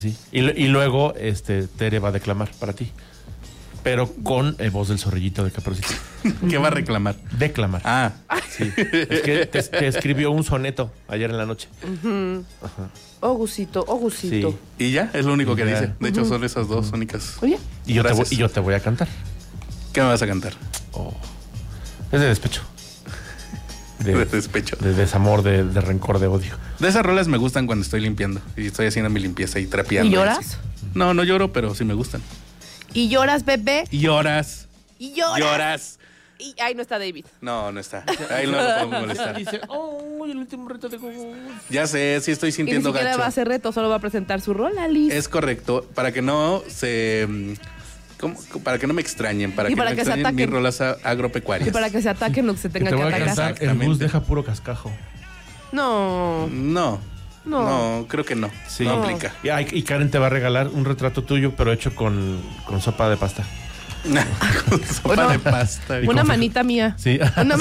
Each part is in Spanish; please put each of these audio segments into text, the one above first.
Sí. Y luego Tere va a declamar para ti. Pero con voz del zorrillito de Caperucita. ¿Qué va a reclamar? Declamar. Ah. Sí. Es que te escribió un soneto ayer en la noche. Ajá. Oh, Gusito. Sí. Y ya, es lo único que dice. De hecho, son esas dos únicas. Oye. Y yo te voy a cantar. ¿Qué me vas a cantar? Oh. Es de despecho. De despecho. De desamor, de rencor, de odio. De esas rolas me gustan cuando estoy limpiando. Y estoy haciendo mi limpieza y trapeando. ¿Y lloras? No lloro, pero sí me gustan. ¿Y lloras, bebé? ¿Y lloras? ¿Y lloras? ¿Lloras? Y ahí no está David. No está. Ahí no lo podemos molestar. Dice, el último reto de Google. Ya sé, sí estoy Y ni sintiendo siquiera gacho. va a hacer reto, solo va a presentar su rola, Liz. Es correcto, para que no se... Para que no me extrañen, para Y que para no que se extrañen mis ataquen. rolas agropecuarias. Y para que se ataquen lo que se tenga Te que voy a atacar. cantar, el bus deja puro cascajo. No. No, creo que no. Sí. No aplica. Y Karen te va a regalar un retrato tuyo, pero hecho con sopa de pasta. Con sopa de pasta. Una manita mía. Sí. Una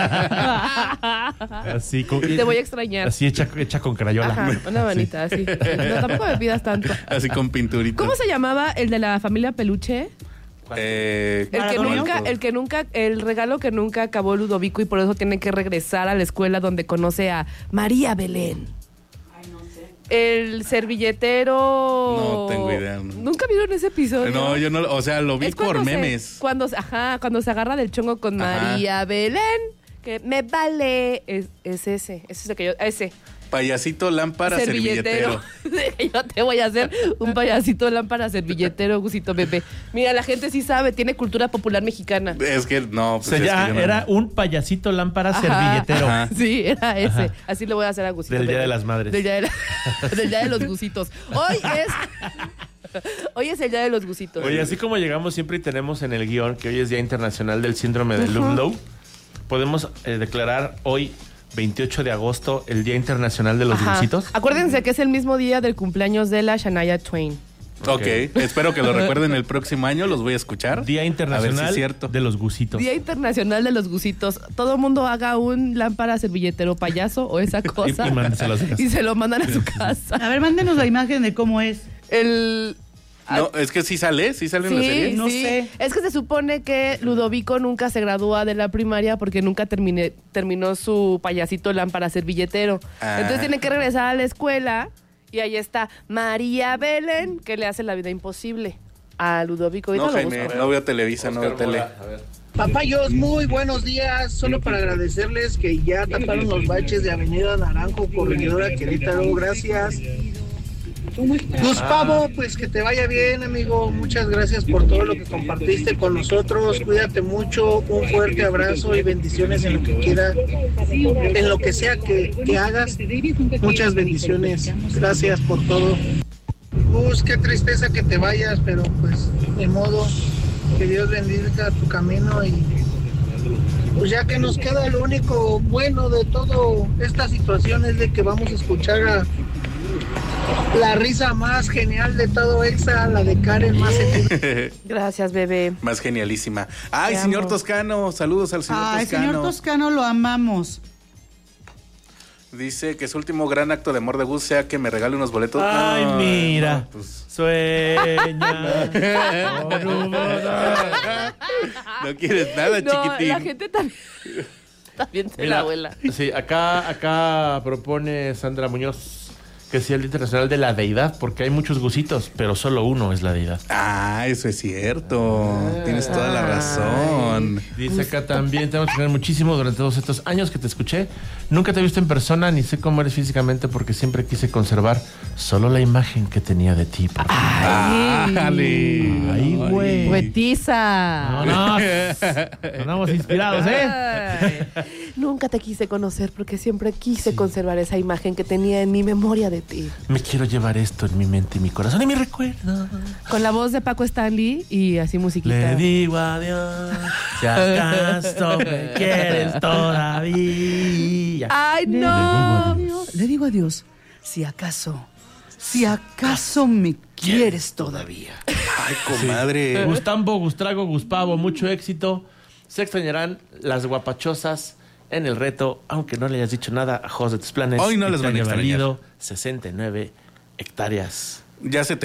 Así Te voy a extrañar. Así hecha con crayola. Ajá, una manita, así. No, tampoco me pidas tanto. Así con pinturita. ¿Cómo se llamaba el de la familia Peluche? El regalo que nunca acabó Ludovico y por eso tiene que regresar a la escuela donde conoce a María Belén. Ay, no sé. El servilletero. No tengo idea. No. ¿Nunca vieron ese episodio? No, yo no, o sea, lo vi Es por memes. Cuando se agarra del chongo con María Belén, que me vale. Es ese el que yo. Ese. Payasito, lámpara, servilletero. Yo te voy a hacer un payasito, lámpara, servilletero, Gusito bebé. Mira, la gente sí sabe, tiene cultura popular mexicana. Es que no. Pues O sea, es ya que yo no- era un payasito lámpara Ajá. servilletero. Ajá. Sí, era ese. Ajá. Así le voy a hacer a Gusito Del Día bebé. de las Madres. Del día de los gusitos. Hoy es el día de los gusitos. Oye, así como llegamos siempre y tenemos en el guión que hoy es Día Internacional del Síndrome de Ludlow, podemos declarar hoy, 28 de agosto, el Día Internacional de los Ajá. Dulcitos. Acuérdense que es el mismo día del cumpleaños de la Shania Twain. Ok, espero que lo recuerden el próximo año, los voy a escuchar. Día A ver Internacional si es cierto. de los Gusitos. Día Internacional de los Gusitos. Todo mundo haga un lámpara, servilletero, payaso o esa cosa. Y mándeselo a su casa. Y se lo mandan a su casa. A ver, mándenos la imagen de cómo es. No, es que sí sale en la serie. No sé. Es que se supone que Ludovico nunca se gradúa de la primaria porque nunca terminó su payasito lámpara servilletero. Ah. Entonces tiene que regresar a la escuela y ahí está María Belén, que le hace la vida imposible a Ludovico. No, Ahorita lo Jaime, busco. no veo Televisa, no veo tele. Papayos, muy buenos días. Solo para agradecerles que ya taparon los baches de Avenida Naranjo, Corregidora Querétaro. Gracias. Gustavo, pues que te vaya bien, amigo. Muchas gracias por todo lo que compartiste con nosotros. Cuídate mucho. Un fuerte abrazo y bendiciones en lo que quiera, en lo que sea que hagas. Muchas bendiciones. Gracias por todo. Gus, qué tristeza que te vayas, pero pues de modo. Que Dios bendiga tu camino y pues ya que nos queda lo único bueno de toda esta situación es de que vamos a escuchar a la risa más genial de todo Exa, la de Karen más Gracias, bebé. Más genialísima. Ay, Te señor amo. Toscano, saludos al señor Ay, Toscano. señor Toscano, lo amamos. Dice que su último gran acto de amor de Gus sea que me regale unos boletos. Ay, No, mira. no, pues. Sueña. No quieres nada, No, chiquitín. la gente también se Mira, la abuela. Sí, acá propone Sandra Muñoz que sea el Día Internacional de la Deidad, porque hay muchos gusitos, pero solo uno es la deidad. Ah, eso es cierto. Tienes toda la razón. Dice acá también, te vamos a extrañar muchísimo durante todos estos años que te escuché. Nunca te he visto en persona, ni sé cómo eres físicamente, porque siempre quise conservar solo la imagen que tenía de ti. Dale. Ay, güey. Poetiza. No, andamos inspirados, ¿eh? Ay. Nunca te quise conocer porque siempre quise conservar esa imagen que tenía en mi memoria de ti. Me quiero llevar esto en mi mente y mi corazón y mi recuerdo. Con la voz de Paco Stanley y así musiquita. Le digo adiós, si acaso me quieres todavía. ¡Ay, no! Le digo adiós. Si acaso me quieres todavía. Ay, comadre. Gustambo, Gustrago, Guspavo, mucho éxito. Se extrañarán las guapachosas en el reto, aunque no le hayas dicho nada a Jos de tus planes. Hoy no que les te van a haya extrañar. valido 69 hectáreas Ya se